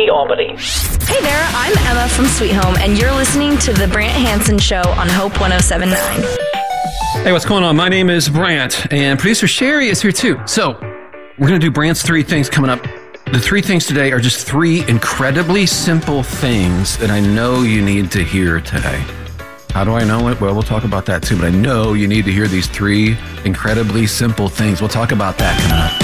Albany, Albany. Hey there, I'm Emma from Sweet Home, and you're listening to The Brant Hansen Show on Hope 107.9. Hey, what's going on? My name is Brant, and producer Sherry is here too. So, we're going to do Brant's 3 things coming up. The 3 things today are just 3 incredibly simple things that I know you need to hear today. How do I know it? Well, we'll talk about that too, but I know you need to hear these 3 incredibly simple things. We'll talk about that coming up.